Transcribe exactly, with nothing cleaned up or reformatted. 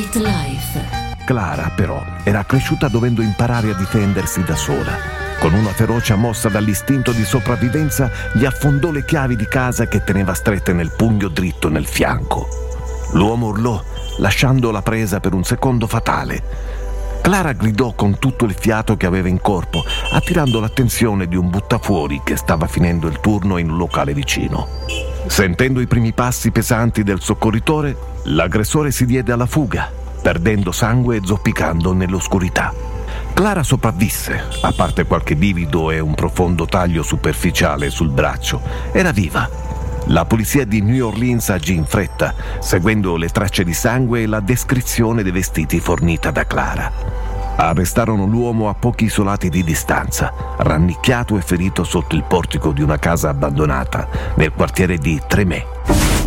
Life. Clara, però, era cresciuta dovendo imparare a difendersi da sola. Con una ferocia mossa dall'istinto di sopravvivenza, gli affondò le chiavi di casa che teneva strette nel pugno dritto nel fianco. L'uomo urlò, lasciando la presa per un secondo fatale. Clara gridò con tutto il fiato che aveva in corpo, attirando l'attenzione di un buttafuori che stava finendo il turno in un locale vicino. Sentendo i primi passi pesanti del soccorritore, l'aggressore si diede alla fuga, perdendo sangue e zoppicando nell'oscurità. Clara sopravvisse, a parte qualche livido e un profondo taglio superficiale sul braccio. Era viva. La polizia di New Orleans agì in fretta, seguendo le tracce di sangue e la descrizione dei vestiti fornita da Clara. Arrestarono l'uomo a pochi isolati di distanza, rannicchiato e ferito sotto il portico di una casa abbandonata nel quartiere di Tremé.